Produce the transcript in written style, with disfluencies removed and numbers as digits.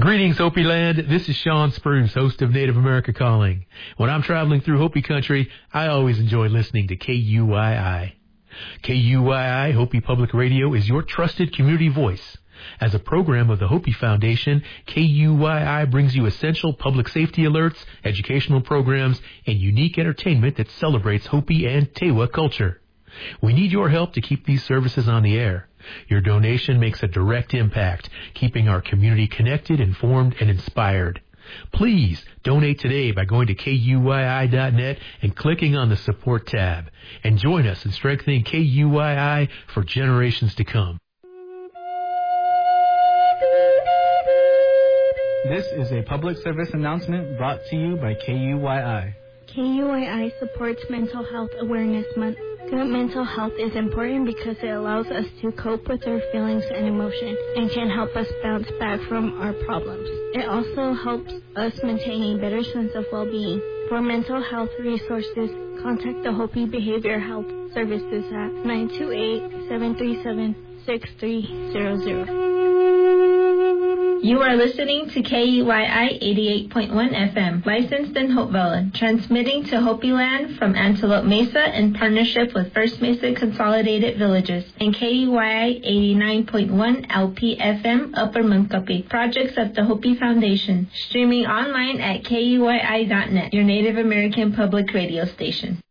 Greetings, Hopi Land. This is Sean Spruce, host of Native America Calling. When I'm traveling through Hopi country, I always enjoy listening to KUYI. KUYI, Hopi Public Radio, is your trusted community voice. As a program of the Hopi Foundation, KUYI brings you essential public safety alerts, educational programs, and unique entertainment that celebrates Hopi and Tewa culture. We need your help to keep these services on the air. Your donation makes a direct impact, keeping our community connected, informed, and inspired. Please donate today by going to KUYI.net and clicking on the support tab. And join us in strengthening KUYI for generations to come. This is a public service announcement brought to you by KUYI. KUYI supports Mental Health Awareness Month. Good mental health is important because it allows us to cope with our feelings and emotions and can help us bounce back from our problems. It also helps us maintain a better sense of well-being. For mental health resources, contact the Hopi Behavior Health Services at 928-737-6300. You are listening to KUYI 88.1 FM, licensed in Hopevilla, transmitting to Hopi Land from Antelope Mesa in partnership with First Mesa Consolidated Villages, and KUYI 89.1 LP FM, Upper Munkapi, projects of the Hopi Foundation, streaming online at KUYI.net, your Native American public radio station.